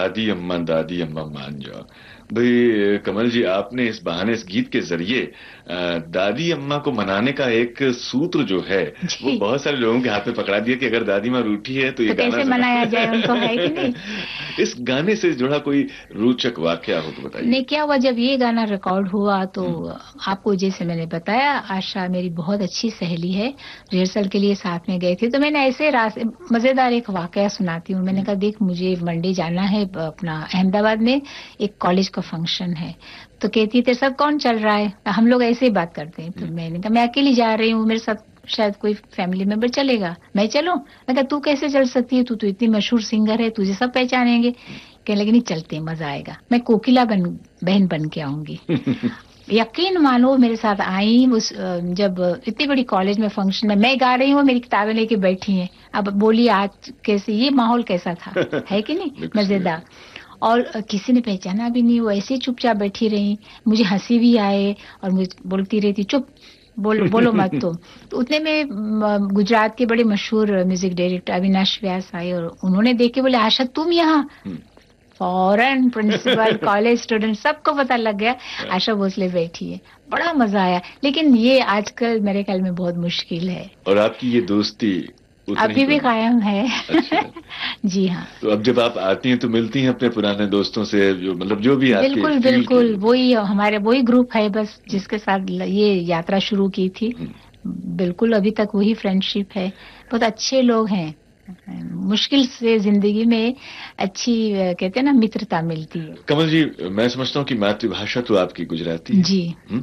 दादी अम्मा मान जाओ। भाई कमल जी, आपने इस बहाने इस गीत के जरिए दादी अम्मा को मनाने का एक सूत्र जो है वो जी। बहुत सारे लोगों के हाथ में पकड़ा दिया कि अगर दादी माँ रूठी है तो ये तो गाना कैसे मनाया जाए उनको, है कि नहीं? इस गाने से जुड़ा कोई रोचक वाकया हो तो बताइए। नहीं, क्या हुआ जब ये गाना रिकॉर्ड हुआ तो हम्म, आपको जैसे मैंने बताया, आशा मेरी बहुत अच्छी सहेली है, रिहर्सल के लिए साथ में गए थे, तो मैंने ऐसे मजेदार एक वाकया सुनाती हूँ। मैंने कहा देख, मुझे मंडे जाना है अपना अहमदाबाद में, एक कॉलेज का फंक्शन है। तो कहती है तेरे साथ कौन चल रहा है? हम लोग ऐसे ही बात करते हैं। तो मैंने कहा मैं अकेली जा रही हूँ, मेरे साथ शायद कोई फैमिली मेंबर चलेगा, मैं चलूं? मैं कहा तू कैसे चल सकती है, तू तो इतनी मशहूर सिंगर है, तुझे सब पहचानेंगे। कहने लगी नहीं चलते, मजा आएगा, मैं कोकिला बहन बन के आऊंगी। यकीन मानो मेरे साथ आई उस जब इतनी बड़ी कॉलेज में फंक्शन में मैं गा रही हूँ, मेरी किताबें लेके बैठी हैं। अब बोली आज कैसे, ये माहौल कैसा था, है कि नहीं? बिल्कुल सही बात मजेदार। और किसी ने पहचाना भी नहीं, वो ऐसे ही चुपचाप बैठी रही। मुझे हंसी भी आए और मुझे बोलती रहती चुप, बोलो मत तुम। तो उतने में गुजरात के बड़े मशहूर म्यूजिक डायरेक्टर अविनाश व्यास आए और उन्होंने देख के बोले आशा तुम यहाँ? है। फौरन प्रिंसिपल, कॉलेज स्टूडेंट सबको पता लग गया हाँ, आशा भोसले बैठी है। बड़ा मजा आया, लेकिन ये आजकल मेरे ख्याल में बहुत मुश्किल है। और आपकी ये दोस्ती उतनी ही अभी भी पुरानी। कायम है। अच्छा, जी हाँ। तो अब जब आप आती हैं तो मिलती हैं अपने पुराने दोस्तों से, जो मतलब जो भी आपके बिल्कुल फील्ड के बिल्कुल, लोग वही हमारे वही ग्रुप है बस, हैं। जिसके साथ ये यात्रा शुरू की थी। हम्म, बिल्कुल अभी तक वही फ्रेंडशिप है। बहुत अच्छे लोग हैं। मुश्किल से जिंदगी में अच्छी कहते हैं ना मित्रता मिलती है। कमल जी, मैं समझता हूँ कि मातृभाषा तो आपकी गुजराती है। जी। हम्म,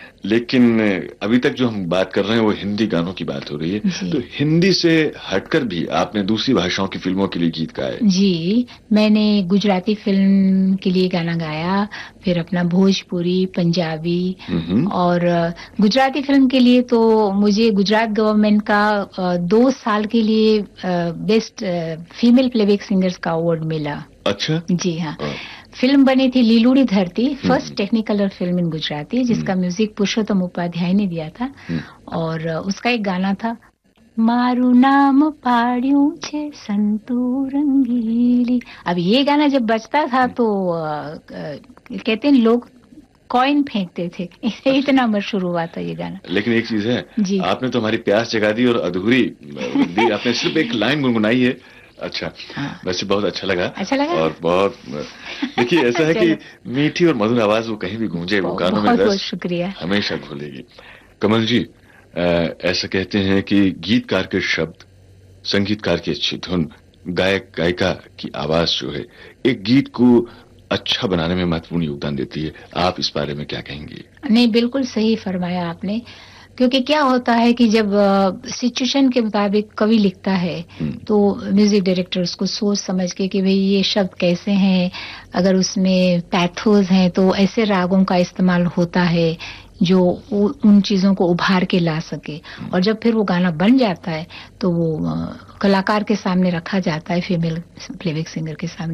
लेकिन अभी तक जो हम बात कर रहे हैं वो हिंदी गानों की बात हो रही है। जी। तो हिंदी से हटकर भी आपने दूसरी भाषाओं की फिल्मों के लिए गीत गाए। जी, मैंने गुजराती फिल्म के लिए गाना गाया, फिर अपना भोजपुरी, पंजाबी। हम्म। और गुजराती फिल्म के लिए तो मुझे गुजरात गवर्नमेंट का 2 साल के लिए बेस्ट फीमेल प्लेबैक सिंगर्स का अवार्ड मिला। अच्छा। जी हाँ। हाँ, फिल्म बनी थी लीलूड़ी धरती, first hmm, Technicolor film in Gujarati, हम्म, जिसका म्यूजिक पुरुषोत्तम उपाध्याय ने दिया था। हम्म। और उसका एक गाना था, मारू नाम पाड्યું છે संतू रंगीली। अब ये गाना जब बजता था तो कहते हैं लोग कॉइन फेंकते थे। अच्छा, इतना मशहूर हुआ था ये गाना। लेकिन एक चीज है, जी। आपने तो हमारी प्यास जगा दी और अधूरी हिंदी आपने सिर्फ एक लाइन गुनगुनाई है। अच्छा, हाँ। वैसे बहुत अच्छा लगा। अच्छा लगा ना? और बहुत देखिए, ऐसा है कि चलो, मीठी और मधुर आवाज वो कहीं भी गूंजे, वो गानों में बहुत बहुत रस शुक्रिया। हमेशा घोलेगी। कमल जी, ऐसा कहते हैं कि गीतकार के शब्द, संगीतकार की अच्छी धुन, गायक गायिका की आवाज जो है एक गीत को अच्छा बनाने में महत्वपूर्ण योगदान देती है। आप इस बारे में क्या कहेंगे? नहीं, बिल्कुल सही फरमाया आपने। क्योंकि क्या होता है कि जब सिचुएशन के मुताबिक कवि लिखता है हम्म, तो म्यूजिक डायरेक्टर उसको सोच समझ के कि भाई ये शब्द कैसे हैं, अगर उसमें पैथोस हैं तो ऐसे रागों का इस्तेमाल होता है जो उन चीजों को उभार के ला सके। और जब फिर वो गाना बन जाता है तो वो कलाकार के सामने रखा जाता है, फीमेल प्लेबैक सिंगर के सामने।